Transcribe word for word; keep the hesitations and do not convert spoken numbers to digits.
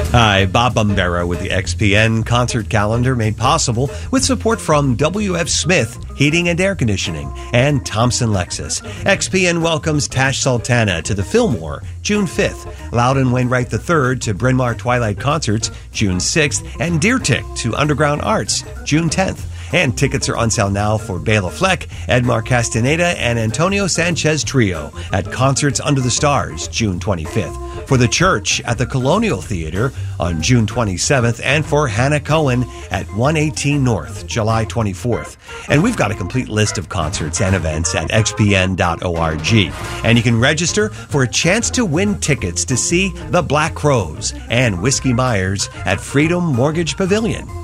Hi, Bob Bumbera with the X P N concert calendar, made possible with support from W F Smith Heating and Air Conditioning and Thompson Lexus. X P N welcomes Tash Sultana to the Fillmore June fifth, Loudon Wainwright the third to Bryn Mawr Twilight Concerts June sixth, and Deer Tick to Underground Arts June tenth. And tickets are on sale now for Bela Fleck, Edmar Castaneda, and Antonio Sanchez Trio at Concerts Under the Stars, June twenty-fifth. For The Church at the Colonial Theater on June twenty-seventh, and for Hannah Cohen at one eighteen North, July twenty-fourth. And we've got a complete list of concerts and events at x p n dot org. And you can register for a chance to win tickets to see The Black Crowes and Whiskey Myers at Freedom Mortgage Pavilion.